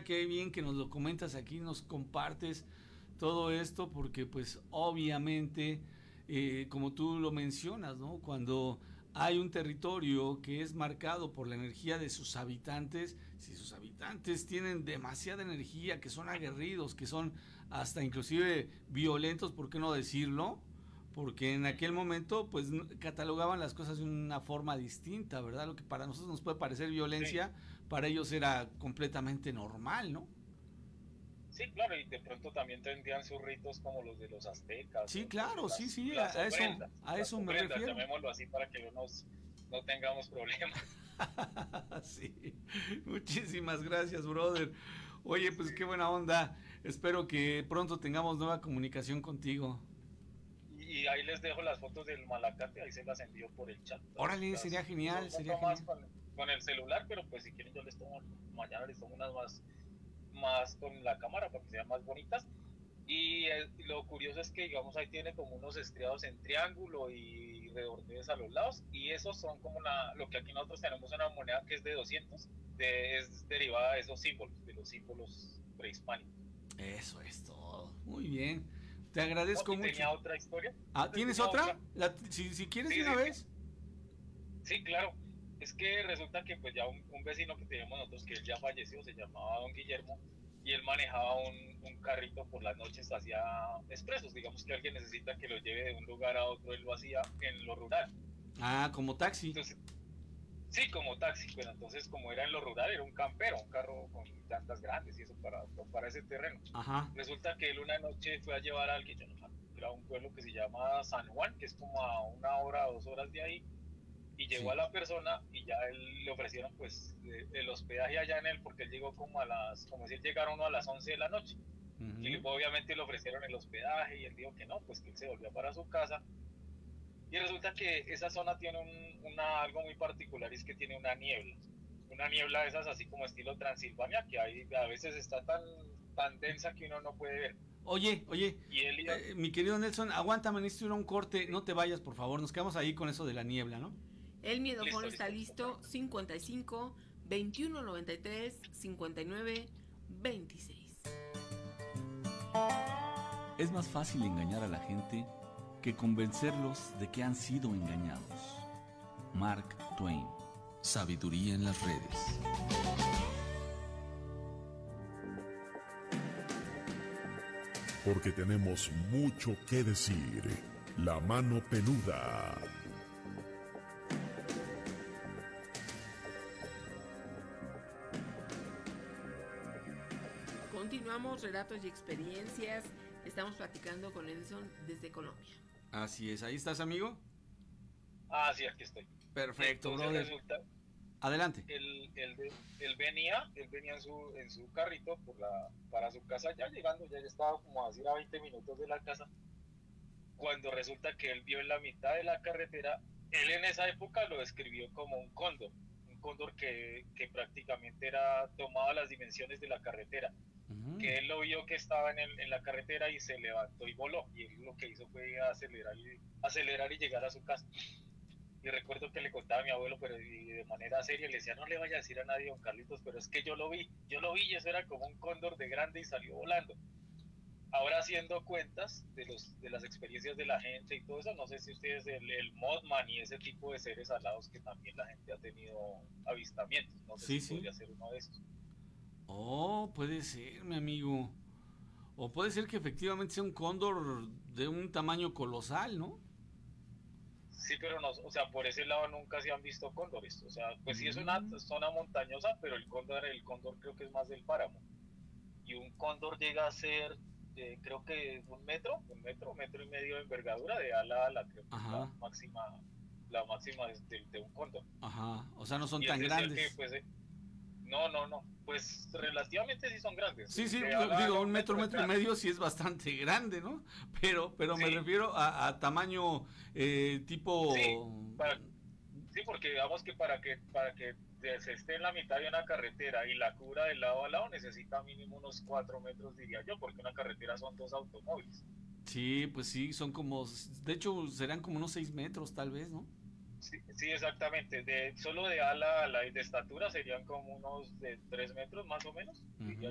mira qué bien que nos lo comentas aquí, nos compartes todo esto, porque pues obviamente, como tú lo mencionas, ¿no? Cuando hay un territorio que es marcado por la energía de sus habitantes, si sus habitantes tienen demasiada energía, que son aguerridos, que son hasta inclusive violentos, ¿por qué no decirlo? Porque en aquel momento pues catalogaban las cosas de una forma distinta, ¿verdad? Lo que para nosotros nos puede parecer Sí, violencia, para ellos era completamente normal, ¿no? sí, claro, y de pronto también tendrían sus ritos como los de los aztecas Sí, o los de claro, sí, sí, a las eso me ofrendas, refiero. llamémoslo así para que no tengamos problemas. Sí, muchísimas gracias, brother. Oye, pues qué Sí. buena onda. Espero que pronto tengamos nueva comunicación contigo. Y ahí les dejo las fotos del Malacate, ahí se las envío por el chat. Órale, sería Uso, genial, sería uso más genial. con el celular, pero pues si quieren yo les tomo, mañana les tomo unas más con la cámara para que sean más bonitas. Y lo curioso es que, digamos, ahí tiene como unos estriados en triángulo y redondeles a los lados. Y esos son como lo que aquí nosotros tenemos una moneda que es de 200, es derivada de esos símbolos, de los símbolos prehispánicos. Eso es todo. Muy bien. Te Oh, agradezco y mucho. tenía otra historia. Ah, ¿tienes Tenía otra? otra. Si quieres de Sí, una sí, vez. sí, claro. Es que resulta que pues ya un vecino que teníamos nosotros, que él ya falleció, se llamaba Don Guillermo, y él manejaba un carrito por las noches hacia expresos. Digamos que alguien necesita que lo lleve de un lugar a otro, él lo hacía en lo rural. Ah, como taxi. Entonces, sí, como taxi, pero entonces como era en lo rural, era un campero, un carro con llantas grandes y eso para ese terreno. Ajá. Resulta que él una noche fue a llevar a alguien, yo no sé, era un pueblo que se llama San Juan, que es como a 1 hora, 2 horas de ahí, y llegó a Sí. la persona y ya él le ofrecieron pues el hospedaje allá en él, porque él llegó como como si él llegara uno a las 11 de la noche, y Ujú. obviamente le ofrecieron el hospedaje y él dijo que no, pues que él se volvía para su casa. Y resulta que esa zona tiene algo muy particular, y es que tiene una niebla de esas así como estilo Transilvania, que ahí a veces está tan densa que uno no puede ver. Oye, oye, Y él iba, mi querido Nelson, aguántame, necesito ir a un corte. No sí, te vayas, por favor. Nos quedamos ahí con eso de la niebla, ¿no? El miedofón listo, está listo, listo. comprendo. 55 21 93 59 26. Es más fácil engañar a la gente que convencerlos de que han sido engañados. Mark Twain. Sabiduría en las redes. Porque tenemos mucho que decir. La mano peluda. Continuamos relatos y experiencias. Estamos platicando con Edison desde Colombia. Así es, ahí estás, amigo. Ah, sí, aquí estoy. Y Perfecto, entonces brother. resulta, Adelante. él venía en su carrito para su casa, ya llegando, ya estaba como así a 20 minutos de la casa, cuando resulta que él vio en la mitad de la carretera, él en esa época lo describió como un cóndor que prácticamente tomaba las dimensiones de la carretera, Ujú. que él lo vio que estaba en la carretera y se levantó y voló, y él lo que hizo fue acelerar y llegar a su casa. Y recuerdo que le contaba a mi abuelo, pero de manera seria, le decía, no le vaya a decir a nadie, don Carlitos, pero es que yo lo vi y eso era como un cóndor de grande y salió volando. Ahora haciendo cuentas de las experiencias de la gente y todo eso, no sé si ustedes el Mothman y ese tipo de seres alados que también la gente ha tenido avistamientos, no sé Sí, si sí. podría ser uno de esos. Oh, puede ser, mi amigo. O puede ser que efectivamente sea un cóndor de un tamaño colosal, ¿no? Sí, pero no, o sea, por ese lado nunca se han visto cóndores. O sea, pues sí es una Mm. zona montañosa, pero el cóndor creo que es más del páramo. Y un cóndor llega a ser, creo que es metro y medio de envergadura de ala a ala, creo que es Ajá, la máxima de un cóndor. ajá. O sea, no son Y él tan decía que, grandes. pues, no, pues relativamente sí son grandes. Sí, sí, De ala a digo, ala un un metro, metro es metro y grande. medio sí es bastante grande, ¿no? Pero me Sí, refiero a tamaño sí, tipo... sí, porque digamos que para que se esté en la mitad de una carretera y la cubra de lado a lado necesita mínimo unos 4 metros, diría yo, porque una carretera son dos automóviles. Sí, pues sí, son como... De hecho, serán como unos 6 metros tal vez, ¿no? Sí, sí, exactamente. Solo de ala a ala y de estatura serían como unos de 3 metros más o menos, diría Ujú.